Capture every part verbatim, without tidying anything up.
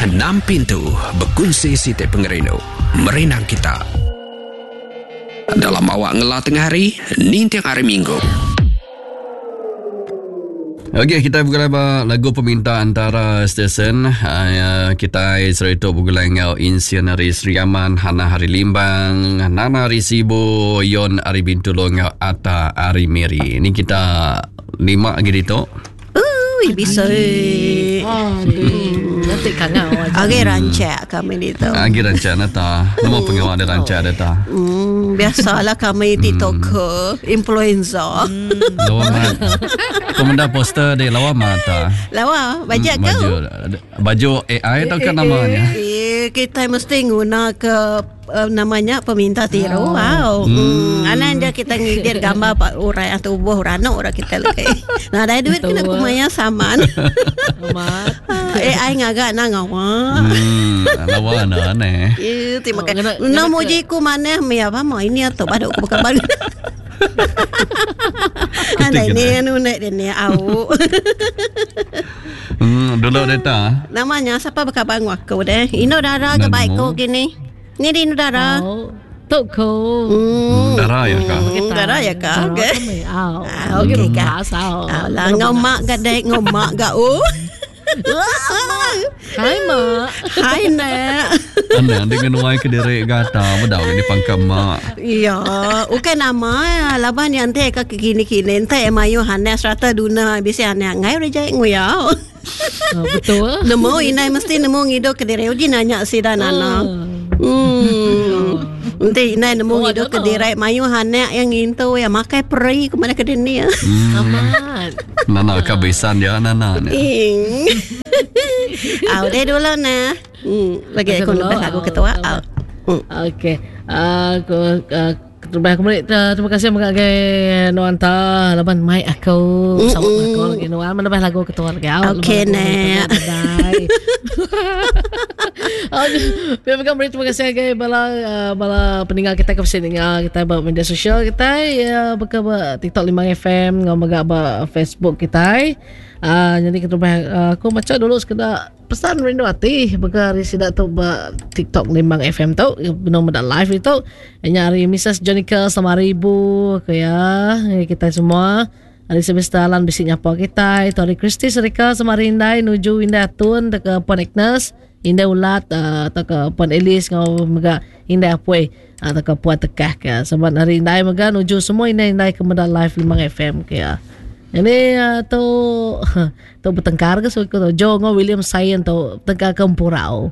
enam pintu berkongsi Siti Pengerino merenang kita. Dalam awak ngelah tengah hari, ni tiang hari Minggu. Okey, kita bergulai lagu peminta antara stesen. Uh, kita serita bergulai ngau Insianari Sri Aman, Hana Hari Limbang, Nana Risibo, Yon Ari Bintulo ngau Ata Ari Meri. Ini kita lima gitu. Ui, bisa. Nanti kangau aja. Agi rancak kami itu. Agi rancak nata. Nama pengawal ada rancak ada ta. Hmm, biasalah kami TikToker, influencer. Lawa mat. Komenda poster di lawa mata. Lawa, bajak baju, kau. Baju A I atau kan namanya? Eh, kita mesti guna ke uh, namanya peminta tiru. Oh. Wow. Hmm. Anan dia kita ngidir gambar pak urai atau buah urana orang kita lagi. Nah, ada duit kena kumaya saman. A I ngagak na ngawa. Hmm, lawa na aneh. Eh, terima Oh, kasih. ngena- Nah, ngena mau ke- jiku mana mi apa mau ini atau pada aku bukan baru. Ada ini anu naik ini au. Hmm, dulu data. Namanya siapa bakal bang aku deh. Ino darah ke Namo. baik ko gini. Ni di ino darah. Oh, tok ko. Hmm. Darah ya kah? Hmm, darah ya kah? Darah Okay. kami, aw. Ah, okey kah? Asal. Alah ngomak gadai ngomak ga u. Hai mak. Hai nak. Anda dengan wai ke derek gata bedau di pangkam mak. Iya, ukai nama laban yang teh ka kini-kini teh emayu hanes rata duna bisa hanes ngai rejai nguyau. Oh, betul. Nemu inai mesti nemu ngido ke dire uji nanya si dan anak. Hmm. Nanti inai nemu Oh, ngido ada ke tak? dire mayu hanek yang ngintu ya makai peri ke mana ke dini ya. Amat. Nana kabisan dia nana. Ing. Au deh dulu nah. Hmm, bagi aku Dulu, lepas aku au, ketua. au. Au. Hmm. Okey. Aku uh, terima kasih terima kasih mengagai Nuanta laban mai aku sawat aku lagi Nuan menambah lagu ketua lagi. Okey, Nek. Terima kasih terima kasih agai bala uh, bala peninggal kita ke sini kita ba media sosial kita ya baka ba TikTok lima F M ngau maga ba Facebook kita. Ah, jadi kita uh, aku macam dulu sekedar pesan rindu hati baka risida tu ba TikTok Limbang F M tu benar benar live itu hanya hari Missus Jonica sama ribu kaya kita semua hari semestalan bisik nyapa kita itu hari Kristi Serika sama Rindai nuju Indah Tun ke Puan Agnes Indah Ulat uh, atau ke Puan Elis ngau maga Indah Apuai atau ke Puan Tekah kaya sama hari Indai maga nuju semua Indah Indai ke benar live Limbang F M kaya. Ini uh, tu tu bertengkar ke so ko Jo ngo William Sayen tu tengkar kampurau.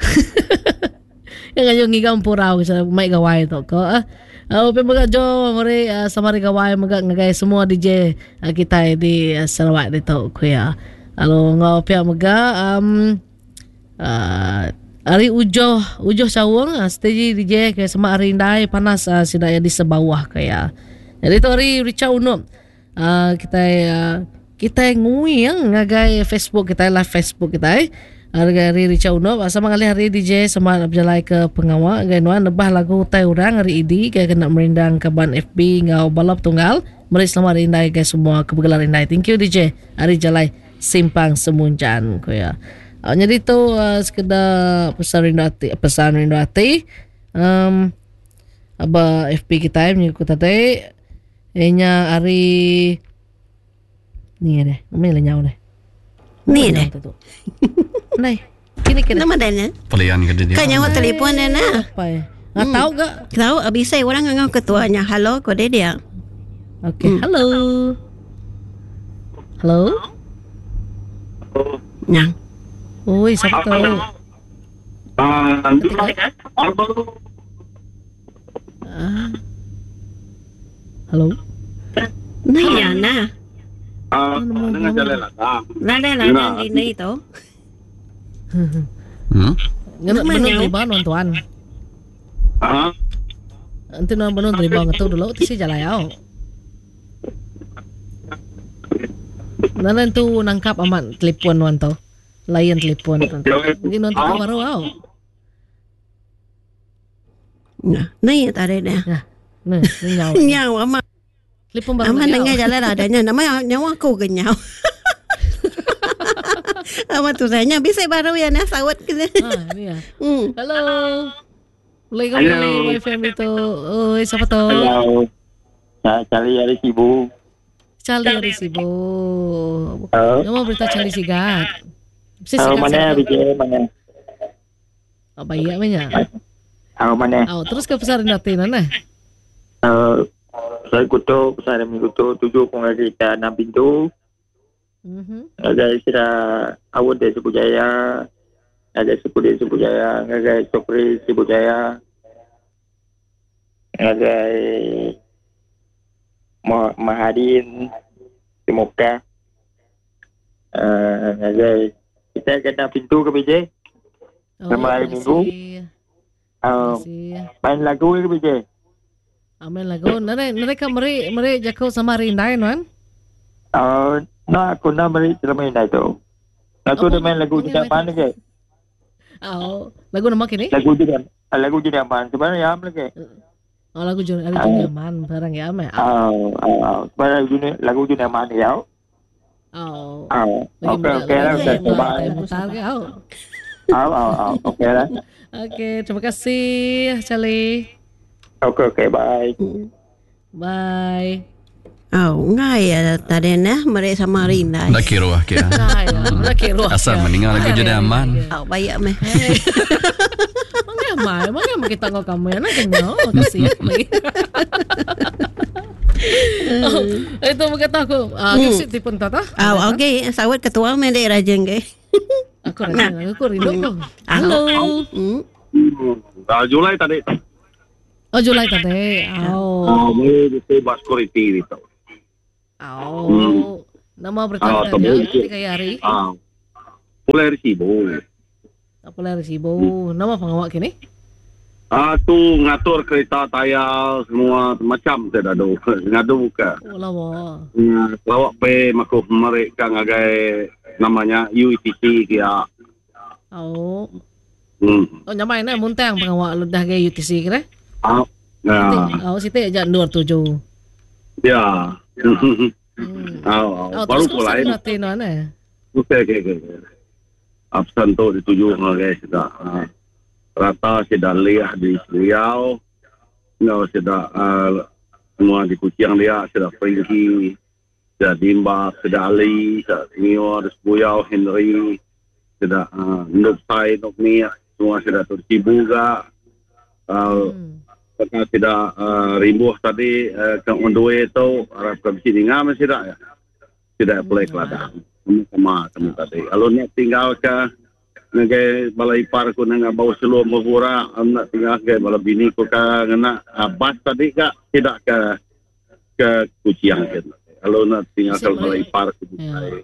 Yang ayo ngiga kampurau sa mai gawai tu ko. Ah, uh, pe mga Jo ngore uh, sama ri gawai mga ngagay semua D J uh, kita di uh, Sarawak di tu ko ya. Alo ngo pe mga um uh, Ari ujoh ujoh sawang uh, stage D J ke sama Arindai panas uh, sidaya di sebawah kaya. Jadi tu hari Richa Uno Uh, kita uh, kita ngui yang ngagai Facebook kita live Facebook kita eh hari Richa Uno sama kali hari D J sama berjalan ke pengawal gainuan lebah lagu tai orang hari ini kayak kena merindang ke ban F B ngau balap tunggal mari selamat rindai guys semua kebegalan rindai thank you D J hari jalai simpang semuncan ko ya uh, jadi tu uh, sekedar pesan rindu hati pesan rindu hati um, aba F B kita mengikut tadi Enya hari ni deh, mana lenyau deh. Ni deh. Nai, kini kini. Nama dana. Pelian ke dia. Kan nyawa telefon dana. Apa ya? Nggak tahu gak? Tahu abis saya orang ngau ketuanya. Halo, kode dia. Oke, halo. Halo. Yang. Oi, siapa tahu? Ah. Halo. Nah ya nah. dengan jalan lah. Nada nada ini itu. Hmm? Nggak benar dari bawah tuan. Ah, Nanti nang benar dari bawah ngetu dulu tu si jalan yau. Nanti tu nangkap amat telepon wan tu. Layan telepon. Mungkin nanti tu baru yau. Nah, ni tadi dah. Nah, ni nyau. Nyawa ama. Telepon baru Ama yau. dengar jalan adanya. Nama nyawa aku ke nyawa. Apa tu saya bisa baru ya nak sawat ke. Ha, ni ya. Hmm. Hello. Boleh kembali F M itu. Oh, siapa tu? Hello. Saya cari hari sibuk. Charlie dari Sibu. Oh. Nama berita Charlie Sigat. Mesti Oh, sigat mana sigat. bicara mana? Oh, baik banyak. Oh, mana? Oh, terus ke pasar Indatin mana? Uh, saya kutuk, saya demi kutuk tujuh kong kita enam pintu. Mhm. Ada sila awal dari Sibu Jaya, ada suku dari Sibu Jaya, ada Sokri Sibu Jaya, ada Ma- Mahadin Semoga. Uh, ada kita kena pintu ke B J. Oh, Sama hari Minggu. Uh, Masih. main lagu ke B J. Amen lagu. Nare nare ka mari mari jakau sama Rinday non? Uh, na aku nak beri selama ini tu. Aku dah main lagu Ini tidak main- mana ke? Oh, lagu nama kini? Lagu tidak, lagu tidak mana. Sebenarnya am lagi. Oh, lagu Jun, lagu Jun Yaman barang ya me. Oh, oh, sebenarnya lagu lagu tidak mana ya. Oh. Oh, Lagi okey okey lah, muda- okey muda- bye. mutar ke? Oh. Oh, oh, oh, okey lah. Okey, terima kasih Charlie. Okey okey bye. Bye. Oh, ngai ya tadi nah mereka sama Rinda. Dah kira lah kira. Nah, ya, nak kira. Asal mendengar lagu jadi aman. Oh, baik meh. Mana mai, mana kita ngau kamu ya nak kenyo, kasih. Oh, itu berkata aku, ah, kasi tipon tata. Oh, okey, sawat ketua meh dek rajeng ke. Aku rindu, aku rindu ko. Halo. Hmm. Ah, Julai tadi. Oh, Julai tadi. Oh. Oh, boleh disebut security itu. Oh. Nama Ah, bertanda tahu. dia, ketika hari. Ah, mulai sibuk. Apa lari sibu? Nama pengawak kini? Ah, tu ngatur kereta tayar semua macam saya dah do. Ngadu buka. Oh, lawa. Hmm, lawak pe maku mereka ngagai namanya U T C kia. Oh. Hmm. Oh, nyamai na muntang pengawak lu dah gaya U T C kira? Ah, ya. Oh, situ aja dua tujuh. Ya. Hmm. Ah, Oh, baru terus mulai. kau nanti mana? Okey okey okey. Absen tu dituju ngagai sudah. Ah, rata sudah lihat di Riau. No, sudah ah, semua di Kuching dia sudah Frankie, sudah Dimba, sudah Ali, sudah Nio, sudah Buyau, Henry, sudah uh, Nuk Sai, Nuk Mia, semua sudah tercibu juga. Uh, Hmm. Karena sudah uh, rimbuh tadi uh, ke Ondue itu, harap ke sini ngam sudah ya. Sudah boleh keladang. Sama sama tadi. Kalau nak tinggal ke nagai balai par ko nang bau seluar mahura nak tinggal ke balai bini ko ka ngana bas tadi ka tidak ke ke Kuching ke. Kalau nak tinggal ke balai par ko.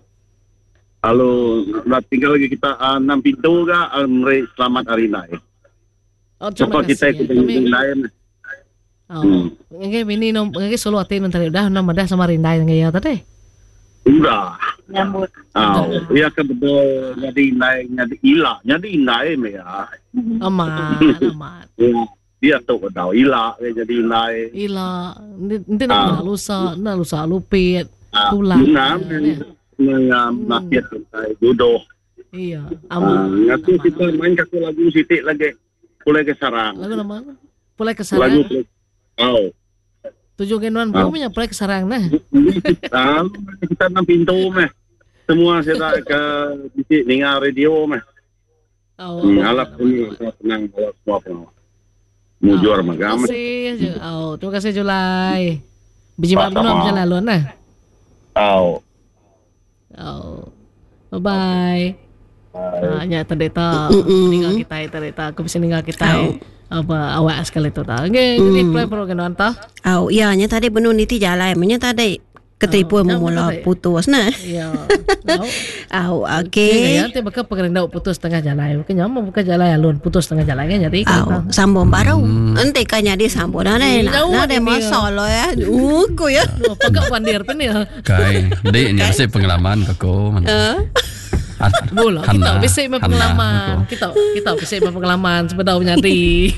Kalau nak tinggal lagi kita uh, enam pintu ka Almre Selamat Arina. Oh, terima Sebab kita kasih. kita ya. Kami, lain. oh, ngagai bini nom, ngagai solo atin nanti dah nama dah sama Rinday ngagai tadi. Sudah. Nyambut. Ah, ia kan betul jadi naik jadi ilah, jadi naik me ya. Amat, amat. Dia tu tahu ilah jadi naik. Ila, nanti nak lusa, nak lusa lupit, tulang. Nam ngam nakit judo. Iya, Ah, amat. ngaku kita main kaku lagu sitik lagi. Pulai ke sarang. Lagu nama? Pulai ke Lagu sarang. oh. Tujuh genuan baru punya pulai ke sarang nah. Ah, kita enam pintu meh. Semua saya ke bisik dengar radio meh. Oh, Hmm, alap ini senang bawa semua pengawal. Mujur magam. Terima kasih. Oh, terima kasih Julai. Biji mak benar macam lalu nah. Oh. Oh. Bye bye. Ah, nya tadi ta tinggal kita tadi ta aku bisa tinggal kita apa awak sekali tu ta. Nge jadi play program ta. Oh, ya nya tadi benar niti jalan, nya tadi ketipu Oh, memula tadi. putus nah. Ya. Oh, Okay. okey. Ya, nanti bakal pekerja putus tengah jalan. Bukan nyamuk bukan jalan alun putus tengah jalan kan jadi Oh, sambung baru. Nanti kan jadi sambung dah Hmm, nah. jauh Nah, ada dia. masalah ya. Uku ya. Pagak pandir pen ya. Kai, dek ni rasa pengalaman kako. Bola kita bisa punya pengalaman. Kita kita bisa punya pengalaman sebenarnya nyari.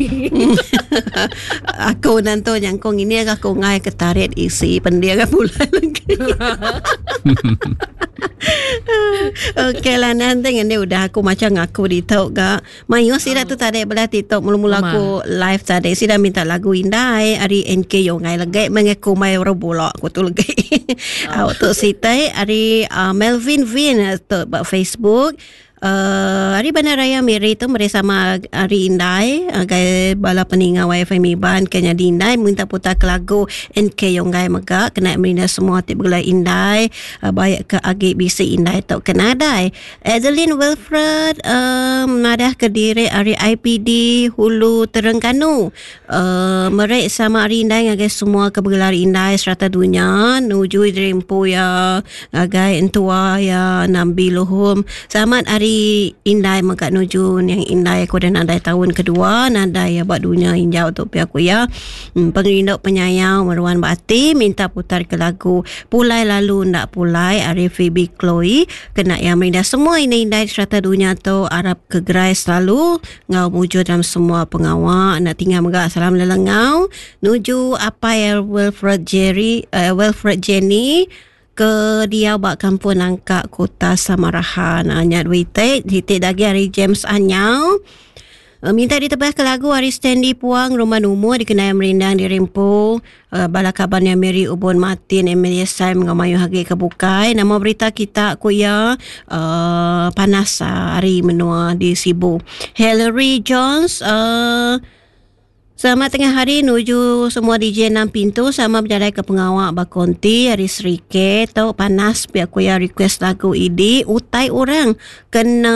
Aku nanto yang kong ini aku ngai ketarik isi pendia ka pula lagi. Okey lah, nanti ni udah aku macam ngaku di TikTok gak. Mayu sira tu tadi belah TikTok mula-mula aku live tadi sira minta lagu indai hari N K yo ngai legai mengaku mai robola aku tu legai. Au tu sitai hari uh, Melvin Vin tu buat Facebook. Uh, hari Bandar Raya Miri tu mereka sama hari Indai agai bala peninga W F M Iban kenya di Indai minta putar ke lagu N K yang gai mega kena merinda semua ti bergelai Indai uh, baik ke agi B C Indai tu kena adai Adeline Wilfred um, nadah ke diri hari I P D Hulu Terengganu uh, mereka sama hari Indai agai semua ke bergelai Indai serata dunia nuju Dreampo ya agai entua ya Nambi Luhum selamat hari Indai mengkat nuju yang Indai aku dan Indai tahun kedua Nadai ya buat dunia injau tu pihak aku ya hmm, pengerindok penyayang Merwan Bakti minta putar ke lagu Pulai Lalu Ndak Pulai Arif Phoebe Chloe kena yang merindah semua ini Indai serata dunia tu Arab kegerai selalu ngau mujud dalam semua pengawak nak tinggal megak salam lelengau nuju apa ya Wilfred Jerry uh, Wilfred Jenny ke dia bak kampung Angkak Kota Samaraha nanya duitek titik lagi hari James Anyau uh, minta ditebah ke lagu hari Stanley Puang Rumah Umur dikenai merindang di Rimpo uh, bala kabarnya Mary Ubon Martin Emilia Saim ngamayu hagi kebukai nama berita kita aku ya uh, panas hari menua di Sibu Hillary Jones uh, selamat tengah hari nuju semua D J enam pintu sama berjalan ke pengawak Bakonti hari Serike tau panas biar aku ya request lagu ini utai orang kena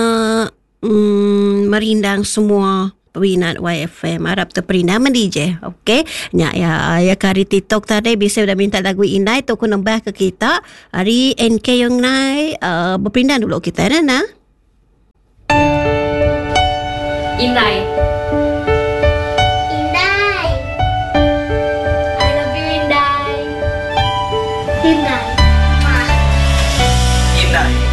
mm, merindang semua peminat Y F M harap terperindang D J okey nyak ya ya kari TikTok tadi bisa udah minta lagu Indai tu aku nambah ke kita hari N K yang naik uh, berpindah dulu kita Nana Indai Indai.